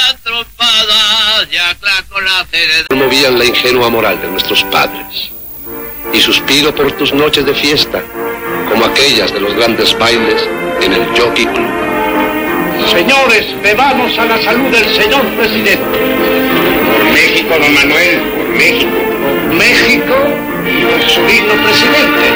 Movían la ingenua moral de nuestros padres. Y suspiro por tus noches de fiesta, como aquellas de los grandes bailes en el Jockey Club. Señores, bebamos a la salud del señor presidente. Por México, don Manuel, por México. México y nuestro digno presidente.